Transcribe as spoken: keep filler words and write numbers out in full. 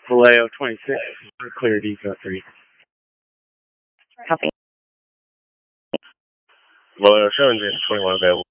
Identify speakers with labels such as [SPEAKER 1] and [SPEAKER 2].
[SPEAKER 1] Vallejo twenty-six, clear depot three.
[SPEAKER 2] Copy.
[SPEAKER 3] Vallejo seven, twenty-one available.